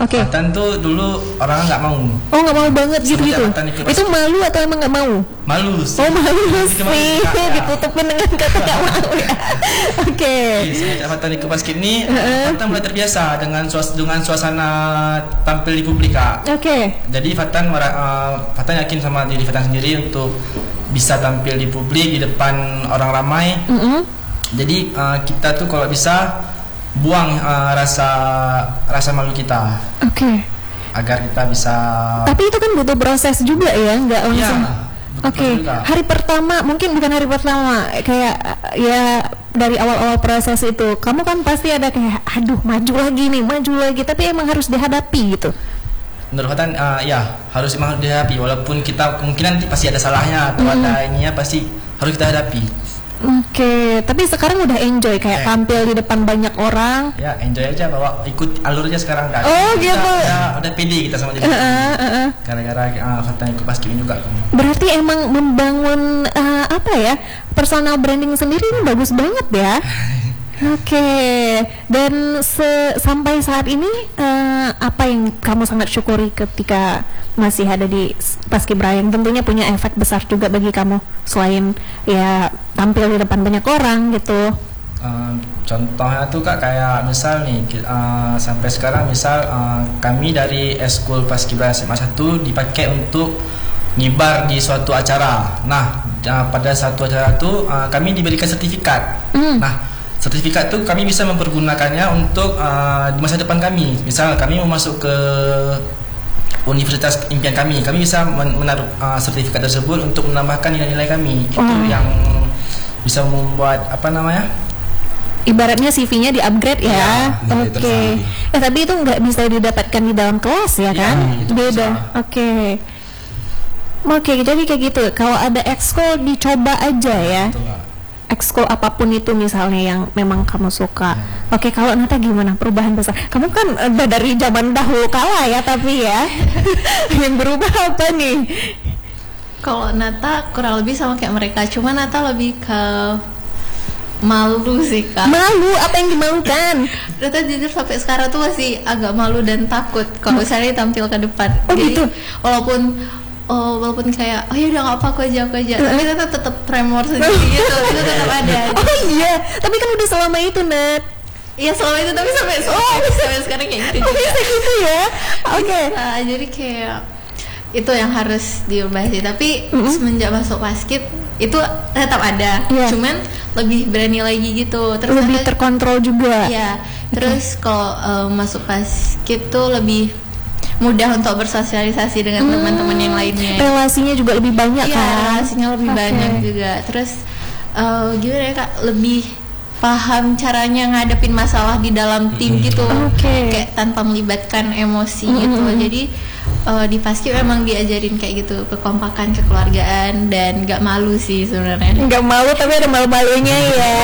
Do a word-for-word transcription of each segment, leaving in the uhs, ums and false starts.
Oke. Okay. Fatan tuh dulu orang nggak mau. Oh nggak mau banget gitu gitu. Itu malu atau emang nggak mau? Malu sih. Oh malu sih. Ditutupin dengan kata nggak mau ya. Oke. Okay. Semenjak Fatan ikut basket ini, uh-huh. Fatan mulai terbiasa dengan suas dengan suasana tampil di publik kak. Oke. Okay. Jadi Fatan uh, Fatan yakin sama diri Fatan sendiri untuk bisa tampil di publik di depan orang ramai. Mm-hmm. Jadi uh, kita tuh kalau bisa buang uh, rasa rasa malu kita. Oke. Okay. Agar kita bisa. Tapi itu kan butuh proses juga ya, nggak langsung. Ya, Oke. Okay. Hari pertama mungkin bukan hari pertama, kayak ya dari awal-awal proses itu, kamu kan pasti ada kayak, aduh maju lagi nih, maju lagi. Tapi emang harus dihadapi gitu. Menurut Fatan, uh, ya harus emang dihadapi. Walaupun kita kemungkinan pasti ada salahnya atau mm. ada ininya, pasti harus kita hadapi. Oke, okay. Tapi sekarang udah enjoy kayak eh. tampil di depan banyak orang. Ya enjoy aja, bawa ikut alurnya sekarang kan. Oh gitu. Ya udah pede kita sama diri. Uh, uh, uh. Gara-gara uh, Fatan ikut basket juga. Berarti emang membangun uh, apa ya, personal branding sendiri ini bagus banget ya. Oke, okay. Dan se- sampai saat ini uh, apa yang kamu sangat syukuri ketika masih ada di Paskibra yang tentunya punya efek besar juga bagi kamu selain ya tampil di depan banyak orang gitu. Uh, contohnya tuh kak kayak misal nih uh, sampai sekarang misal uh, kami dari Eskul Paskibra S M A satu dipakai untuk ngibar di suatu acara. Nah uh, pada satu acara tuh uh, kami diberikan sertifikat. Mm. Nah sertifikat tuh kami bisa mempergunakannya untuk uh, di masa depan kami. Misal kami mau masuk ke universitas impian kami, kami bisa men- menaruh uh, sertifikat tersebut untuk menambahkan nilai-nilai kami. Oh. Itu yang bisa membuat apa namanya? Ibaratnya C V-nya di-upgrade ya. ya Oke. Okay. Ya tapi itu nggak bisa didapatkan di dalam kelas ya, ya kan? Beda. Oke. Okay. Oke, okay, jadi kayak gitu. Kalau ada ekskul dicoba aja ya. Betul. Ekskul apapun itu misalnya yang memang kamu suka. Hmm. Oke, kalau Nata gimana perubahan besar? Kamu kan udah dari zaman dahulu kala ya, tapi ya yang berubah apa nih? Kalau Nata kurang lebih sama kayak mereka, cuma Nata lebih ke malu sih kak. Malu? Apa yang dimalukan? Nata jujur sampai sekarang tuh masih agak malu dan takut kalau misalnya tampil ke depan. Oh Jadi, gitu? Walaupun Oh, walaupun kayak, oh ya udah nggak apa aku aja aku aja, tapi tetap tetap tremor sendiri gitu, itu tetap ada. Oh iya, tapi kan udah selama itu Nat. Iya selama itu, tapi sampai oh, sampai sekarang kayak gitu. Oh, bisa gitu ya? Oke. Okay. Nah, jadi kayak itu yang harus diubah sih. Tapi mm-hmm. semenjak masuk basket itu tetap ada, yeah. cuman lebih berani lagi gitu. Terus lebih ada, terkontrol juga. Iya. Terus okay. kalau uh, masuk basket tuh lebih mudah untuk bersosialisasi dengan hmm, teman-teman yang lainnya. Relasinya juga lebih banyak ya, kan? Relasinya lebih okay. banyak juga. Terus uh, gimana ya kak? Lebih paham caranya ngadepin masalah di dalam tim mm-hmm. gitu. Okay. Kayak tanpa melibatkan emosi mm-hmm. gitu. Jadi uh, di Paskib emang diajarin kayak gitu, kekompakan, kekeluargaan, dan nggak malu sih sebenarnya. Nggak malu tapi ada malu-malunya ya.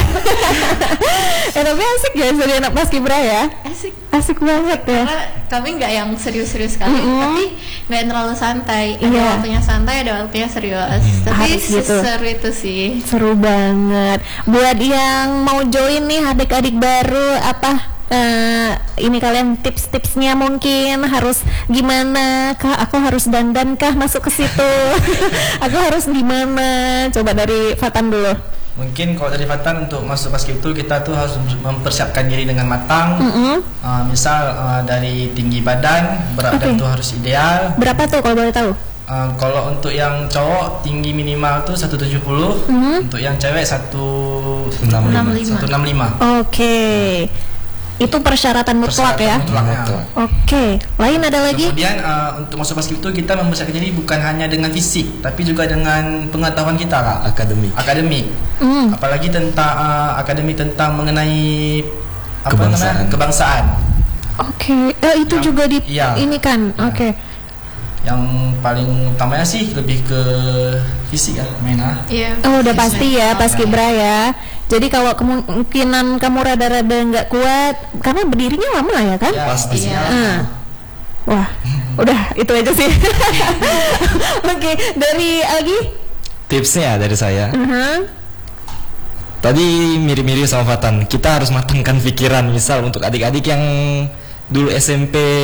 Eh tapi asik ya jadi anak Paskibra ya. Asik. Asik banget ya. Karena kami nggak yang serius-serius sekali, mm-hmm. tapi nggak yang terlalu santai. Ada yeah. waktunya santai, ada waktunya serius. Mm. Tapi gitu. Seru itu sih. Seru banget. Buat yang mau join nih adik-adik baru, apa uh, ini kalian tips-tipsnya mungkin harus gimana kah? Aku harus dandan kah masuk ke situ? Aku harus gimana? Coba dari Fatan dulu. Mungkin kalau dari Fatan untuk masuk basket itu kita tuh harus mempersiapkan diri dengan matang. Mm-hmm. uh, Misal uh, dari tinggi badan, berat badan okay. tuh harus ideal. Berapa tuh kalau boleh tahu? Uh, kalau untuk yang cowok tinggi minimal tuh seratus tujuh puluh, mm-hmm. untuk yang cewek seratus enam puluh lima. Oke. Itu persyaratan mutlak ya. Mutlak. Oke. Okay. Lain ada lagi? Kemudian uh, untuk masuk basket itu kita mempersiapkan diri bukan hanya dengan fisik, tapi juga dengan pengetahuan kita kak. Akademik. Akademik. Mm. Apalagi tentang uh, akademik tentang mengenai apa kebangsaan. namanya kebangsaan. Oke. Okay. Eh, itu yang, juga di iya, ini kan. Iya. Oke. Okay. Yang paling utamanya sih lebih ke fisik ya, Mena. Iya. Oh, udah pasti ya Paskibra ya. Jadi kalau kemungkinan kamu rada-rada nggak kuat, karena berdirinya lama ya kan? Ya, pasti. Iya. Uh. Wah, udah itu aja sih. Oke, okay. Dari Algi? Tipsnya dari saya. Uh-huh. Tadi mirip-mirip sama Fatan. Kita harus matangkan pikiran. Misal untuk adik-adik yang dulu S M P